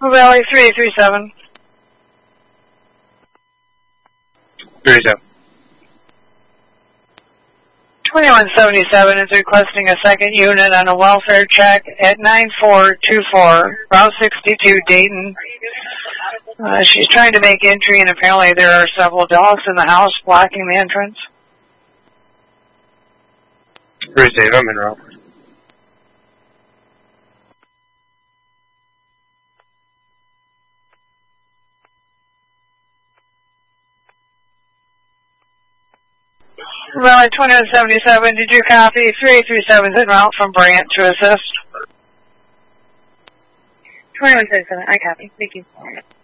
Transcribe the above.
Valley 337. 37. 2177 is requesting a second unit on a welfare check at 9424, Route 62, Dayton. She's trying to make entry, and apparently there are several dogs in the house blocking the entrance. Receive, I'm in route. Valley 2177, did you copy? 337 is en route from Brant to assist. 2177, I copy. Thank you.